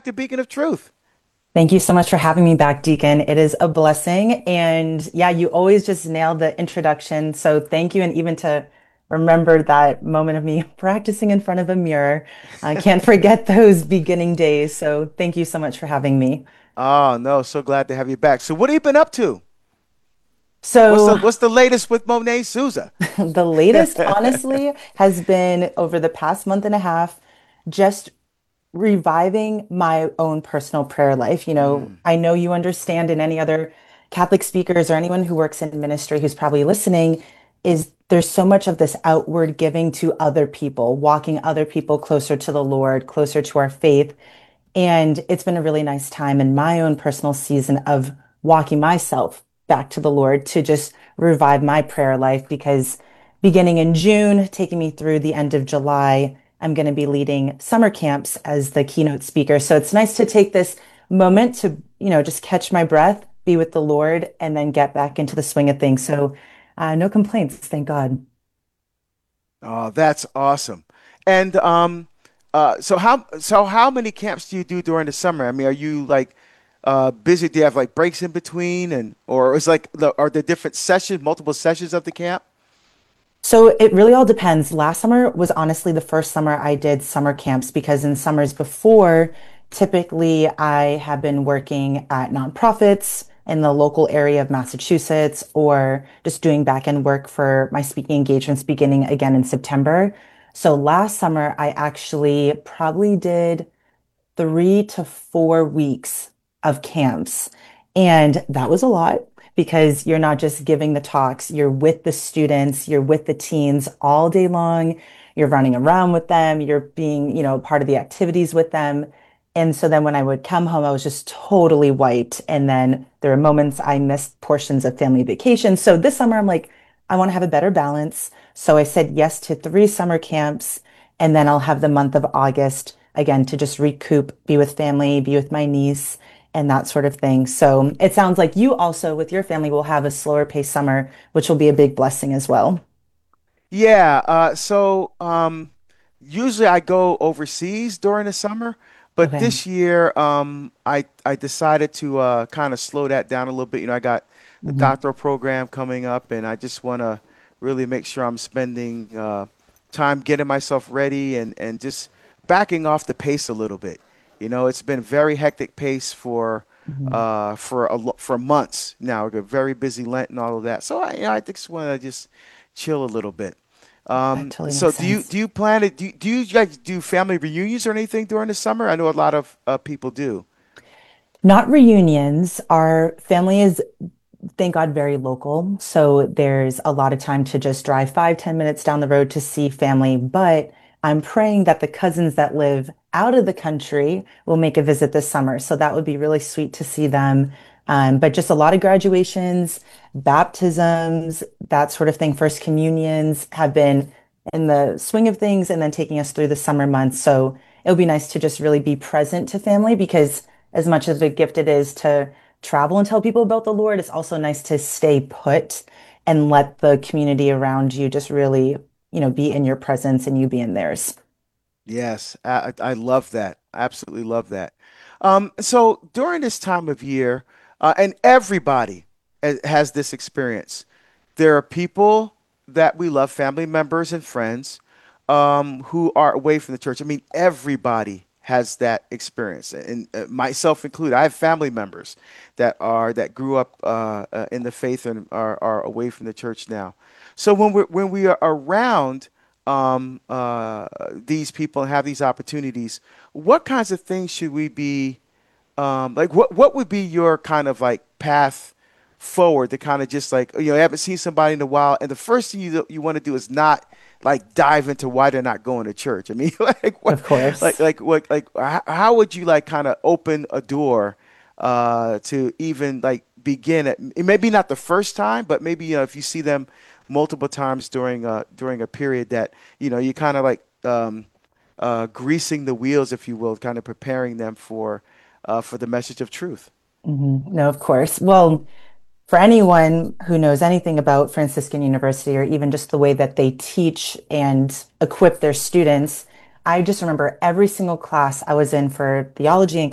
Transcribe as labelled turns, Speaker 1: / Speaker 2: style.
Speaker 1: to Beacon of Truth.
Speaker 2: Thank you so much for having me back, Deacon. It is a blessing. And yeah, you always just nailed the introduction. So thank you. And even to remember that moment of me practicing in front of a mirror, I can't forget those beginning days. So thank you so much for having me.
Speaker 1: Oh no, so glad to have you back. So what have you been up to? What's
Speaker 2: So
Speaker 1: the what's the latest with Monet Souza?
Speaker 2: the latest, honestly, has been over the past month and a half, just reviving my own personal prayer life.
Speaker 1: Mm,
Speaker 2: I know you understand, and any other Catholic speakers or anyone who works in ministry who's probably listening, is there's so much of this outward giving to other people, walking other people closer to the Lord, closer to our faith. And it's been a really nice time in my own personal season of walking myself back to the Lord to just revive my prayer life because beginning in June, taking me through the end of July, I'm going to be leading summer camps as the keynote speaker. So it's nice to take this moment to, just catch my breath, be with the Lord, and then get back into the swing of things. So no complaints, thank God.
Speaker 1: oh, that's awesome. And so how many camps do you do during the summer? I mean, are you like busy? Do you have like breaks in between, and or is like are there different sessions, multiple sessions of the camp?
Speaker 2: So it really all depends. Last summer was honestly the first summer I did summer camps because in summers before, typically I have been working at nonprofits in the local area of Massachusetts or just doing back end work for my speaking engagements beginning again in September. So last summer, I actually probably did 3 to 4 weeks of camps. And that was a lot because you're not just giving the talks, you're with the students, you're with the teens all day long. You're running around with them, you're being, part of the activities with them. And so then when I would come home, I was just totally wiped. And then there were moments I missed portions of family vacation. So this summer, I'm like, I want to have a better balance. So I said yes to 3 summer camps. And then I'll have the month of August again to just recoup, be with family, be with my niece, and that sort of thing. So it sounds like you also, with your family, will have a slower paced summer, which will be a big blessing as well.
Speaker 1: Yeah, usually I go overseas during the summer, but
Speaker 2: Okay.
Speaker 1: this year I decided to kind of slow that down a little bit. You know, I got the
Speaker 2: Mhm.
Speaker 1: doctoral program coming up, and I just want to really make sure I'm spending time getting myself ready and just backing off the pace a little bit. You know, it's been very hectic pace
Speaker 2: Mhm.
Speaker 1: for months now. We're very busy Lent and all of that, so I just want to just chill a little bit.
Speaker 2: That totally
Speaker 1: So
Speaker 2: makes
Speaker 1: do you
Speaker 2: sense.
Speaker 1: do you plan to do you guys do family reunions or anything during the summer? I know a lot of people do.
Speaker 2: Not reunions. Our family is, thank God, very local. So there's a lot of time to just drive 5, 10 minutes down the road to see family. But I'm praying that the cousins that live out of the country will make a visit this summer. So that would be really sweet to see them. But just a lot of graduations, baptisms, that sort of thing. First communions have been in the swing of things and then taking us through the summer months. So it would be nice to just really be present to family because as much of a gift it is to travel and tell people about the Lord, it's also nice to stay put and let the community around you just really, be in your presence and you be in theirs.
Speaker 1: Yes, I love that. Absolutely love that. So during this time of year, and everybody has this experience. There are people that we love, family members and friends, who are away from the church. I mean, everybody has that experience, and myself included. I have family members that grew up in the faith and are away from the church now. So when we are around these people and have these opportunities, what kinds of things should we be like? What would be your kind of like path forward to kind of just like you haven't seen somebody in a while, and the first thing you want to do is not like dive into why they're not going to church. I mean, like what,
Speaker 2: Of course.
Speaker 1: how would you like kind of open a door to even like begin at maybe not the first time, but maybe if you see them multiple times during a period that you kind of like greasing the wheels, if you will, kind of preparing them for the message of truth.
Speaker 2: No, of course. Well, for anyone who knows anything about Franciscan University or even just the way that they teach and equip their students, I just remember every single class I was in for theology and